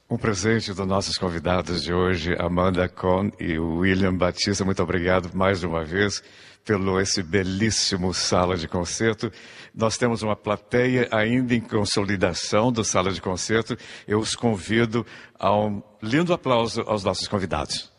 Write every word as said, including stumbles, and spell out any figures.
Um presente dos nossos convidados de hoje, Amanda Cohn e William Batista. Muito obrigado mais uma vez pelo esse belíssimo sala de concerto. Nós temos uma plateia ainda em consolidação do sala de concerto. Eu os convido a um lindo aplauso aos nossos convidados.